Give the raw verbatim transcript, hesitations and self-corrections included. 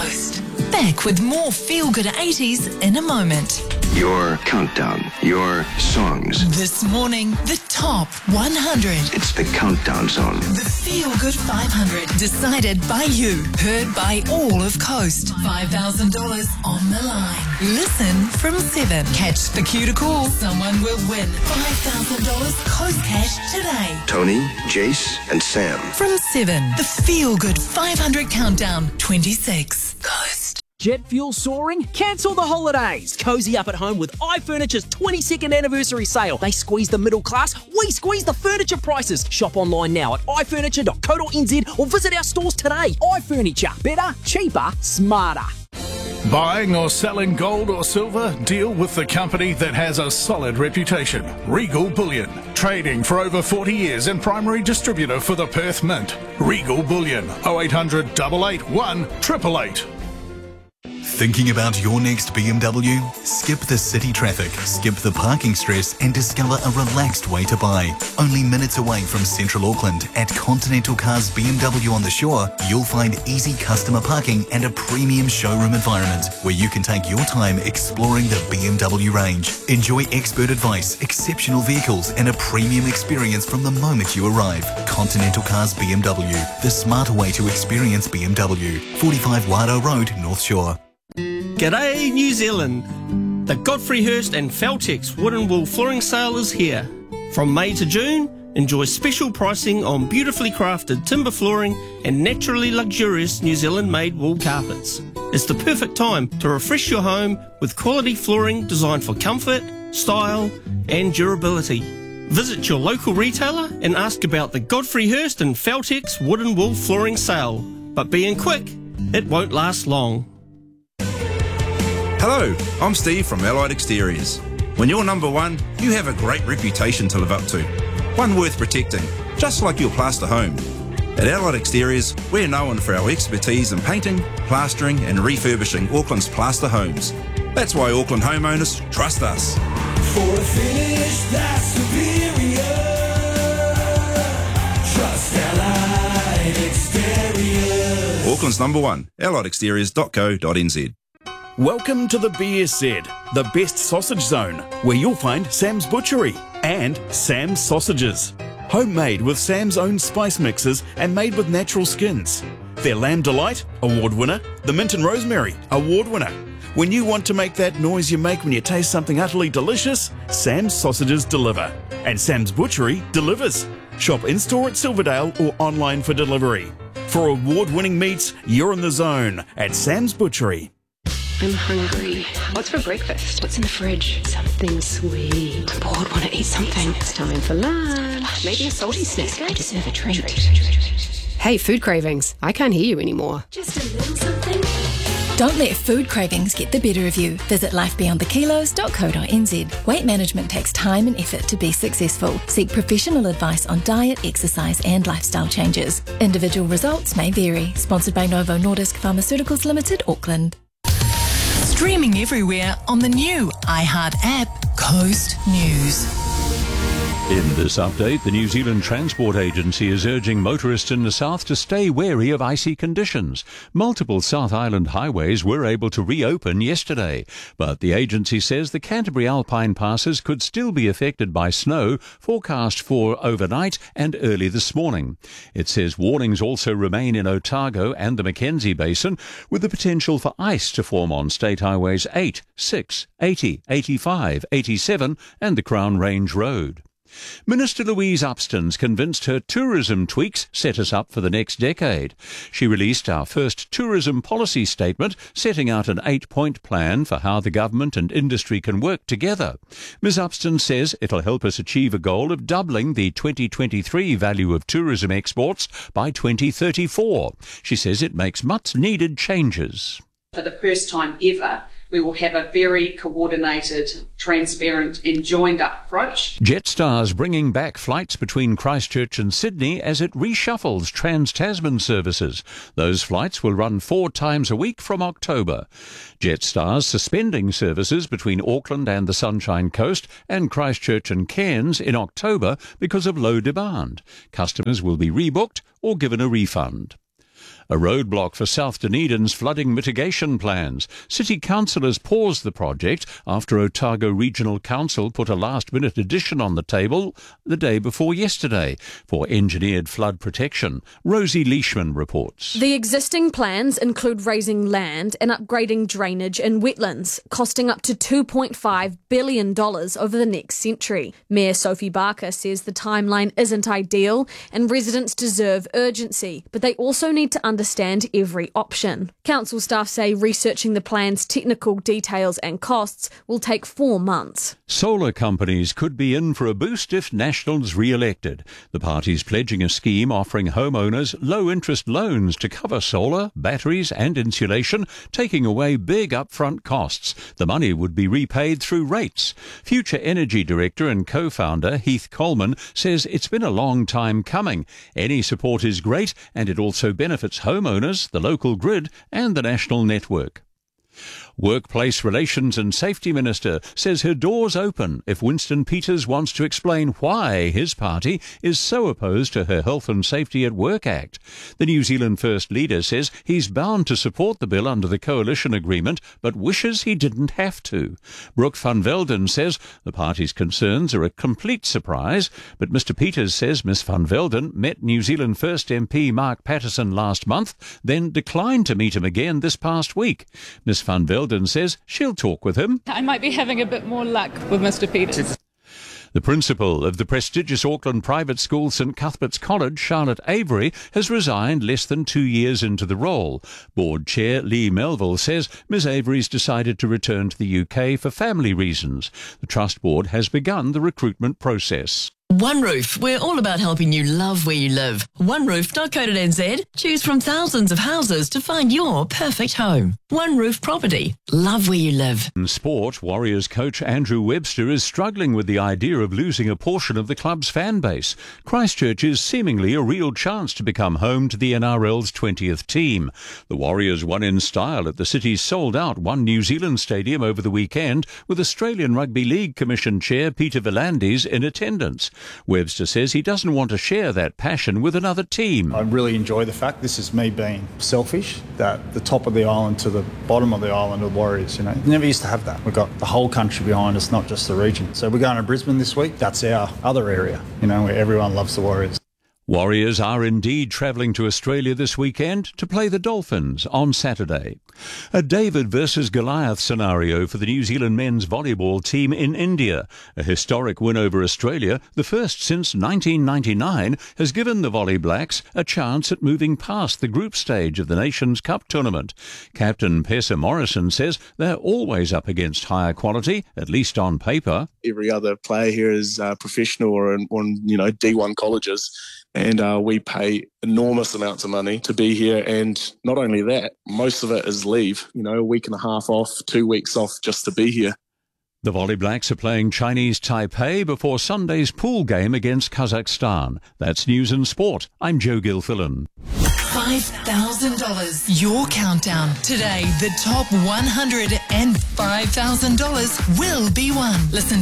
Coast. Back with more feel-good eighties in a moment. Your countdown, your songs. This morning, the top one hundred. It's the Countdown Zone. The Feel Good five hundred. Decided by you. Heard by all of Coast. five thousand dollars on the line. Listen from seven. Catch the cue to call. Someone will win five thousand dollars Coast Cash today. Tony, Jace, and Sam. From seven. The Feel Good five hundred Countdown twenty-six. Coast. Jet fuel soaring? Cancel the holidays. Cozy up at home with iFurniture's twenty-second anniversary sale. They squeeze the middle class, we squeeze the furniture prices. Shop online now at i furniture dot co dot n z or visit our stores today. iFurniture. Better, cheaper, smarter. Buying or selling gold or silver? Deal with the company that has a solid reputation. Regal Bullion. Trading for over forty years and primary distributor for the Perth Mint. Regal Bullion. oh eight hundred, eight eight one, eight eight eight. Thinking about your next B M W? Skip the city traffic, skip the parking stress and discover a relaxed way to buy. Only minutes away from central Auckland at Continental Cars B M W on the Shore, you'll find easy customer parking and a premium showroom environment where you can take your time exploring the B M W range. Enjoy expert advice, exceptional vehicles and a premium experience from the moment you arrive. Continental Cars B M W, the smarter way to experience B M W. forty-five Wado Road, North Shore. G'day New Zealand! The Godfrey Hirst and Feltex Wood and Wool Flooring Sale is here. From May to June, enjoy special pricing on beautifully crafted timber flooring and naturally luxurious New Zealand made wool carpets. It's the perfect time to refresh your home with quality flooring designed for comfort, style and durability. Visit your local retailer and ask about the Godfrey Hirst and Feltex Wood and Wool Flooring Sale. But being quick, it won't last long. Hello, I'm Steve from Allied Exteriors. When you're number one, you have a great reputation to live up to. One worth protecting, just like your plaster home. At Allied Exteriors, we're known for our expertise in painting, plastering and refurbishing Auckland's plaster homes. That's why Auckland homeowners trust us. For a finish that's superior, trust Allied Exteriors. Auckland's number one, allied exteriors dot co dot n z. Welcome to the B S Z, the best sausage zone, where you'll find Sam's Butchery and Sam's Sausages. Homemade with Sam's own spice mixes and made with natural skins. Their Lamb Delight, award winner. The Mint and Rosemary, award winner. When you want to make that noise you make when you taste something utterly delicious, Sam's Sausages deliver. And Sam's Butchery delivers. Shop in-store at Silverdale or online for delivery. For award-winning meats, you're in the zone at Sam's Butchery. I'm hungry. What's for breakfast? What's in the fridge? Something sweet. I'm bored, want to eat something. It's time for lunch. Maybe a salty snack. I deserve a treat. Hey, food cravings. I can't hear you anymore. Just a little something. Don't let food cravings get the better of you. Visit life beyond the kilos dot co dot n z. Weight management takes time and effort to be successful. Seek professional advice on diet, exercise and lifestyle changes. Individual results may vary. Sponsored by Novo Nordisk Pharmaceuticals Limited, Auckland. Streaming everywhere on the new iHeart app, Coast News. In this update, the New Zealand Transport Agency is urging motorists in the south to stay wary of icy conditions. Multiple South Island highways were able to reopen yesterday, but the agency says the Canterbury Alpine passes could still be affected by snow forecast for overnight and early this morning. It says warnings also remain in Otago and the Mackenzie Basin, with the potential for ice to form on State Highways eight, six, eighty, eighty-five, eighty-seven and the Crown Range Road. Minister Louise Upston's convinced her tourism tweaks set us up for the next decade. She released our first tourism policy statement, setting out an eight-point plan for how the government and industry can work together. Miz Upston says it'll help us achieve a goal of doubling the twenty twenty-three value of tourism exports by twenty thirty-four. She says it makes much-needed changes. For the first time ever, we will have a very coordinated, transparent and joined-up approach. Jetstar's bringing back flights between Christchurch and Sydney as it reshuffles Trans-Tasman services. Those flights will run four times a week from October. Jetstar's suspending services between Auckland and the Sunshine Coast and Christchurch and Cairns in October because of low demand. Customers will be rebooked or given a refund. A roadblock for South Dunedin's flooding mitigation plans. City councillors paused the project after Otago Regional Council put a last-minute addition on the table the day before yesterday for engineered flood protection. Rosie Leishman reports. The existing plans include raising land and upgrading drainage in wetlands, costing up to two point five billion dollars over the next century. Mayor Sophie Barker says the timeline isn't ideal and residents deserve urgency, but they also need to understand every option. Council staff say researching the plan's technical details and costs will take four months. Solar companies could be in for a boost if National's re-elected. The party's pledging a scheme offering homeowners low-interest loans to cover solar, batteries and insulation, taking away big upfront costs. The money would be repaid through rates. Future Energy Director and co-founder Heath Coleman says it's been a long time coming. Any support is great and it also benefits homeowners, the local grid and the national network. Workplace Relations and Safety Minister says her door's open if Winston Peters wants to explain why his party is so opposed to her Health and Safety at Work Act. The New Zealand First Leader says he's bound to support the bill under the coalition agreement, but wishes he didn't have to. Brooke van Velden says the party's concerns are a complete surprise, but Mr Peters says Miss van Velden met New Zealand First M P Mark Patterson last month, then declined to meet him again this past week. Miss van Velden says she'll talk with him. I might be having a bit more luck with Mister Peters. The principal of the prestigious Auckland private school St Cuthbert's College, Charlotte Avery, has resigned less than two years into the role. Board Chair Lee Melville says Miss Avery's decided to return to the U K for family reasons. The Trust Board has begun the recruitment process. One Roof, we're all about helping you love where you live. one roof dot co dot n z. Choose from thousands of houses to find your perfect home. One Roof Property. Love where you live. In sport, Warriors coach Andrew Webster is struggling with the idea of losing a portion of the club's fan base. Christchurch is seemingly a real chance to become home to the N R L's twentieth team. The Warriors won in style at the city's sold-out One New Zealand Stadium over the weekend, with Australian Rugby League Commission Chair Peter V'landys in attendance. Webster says he doesn't want to share that passion with another team. I really enjoy the fact, this is me being selfish, that the top of the island to the bottom of the island are the Warriors. You know, we never used to have that. We've got the whole country behind us, not just the region. So we're going to Brisbane this week. That's our other area, you know, where everyone loves the Warriors. Warriors are indeed travelling to Australia this weekend to play the Dolphins on Saturday. A David versus Goliath scenario for the New Zealand men's volleyball team in India. A historic win over Australia, the first since nineteen ninety-nine, has given the Volley Blacks a chance at moving past the group stage of the Nations Cup tournament. Captain Pessa Morrison says they're always up against higher quality, at least on paper. Every other player here is uh, professional or on, on you know D one colleges. And uh, we pay enormous amounts of money to be here. And not only that, most of it is leave, you know, a week and a half off, two weeks off just to be here. The Volley Blacks are playing Chinese Taipei before Sunday's pool game against Kazakhstan. That's News and Sport. I'm Joe Gilfillan. five thousand dollars. Your countdown. Today, the top one hundred and five thousand dollars will be won. Listen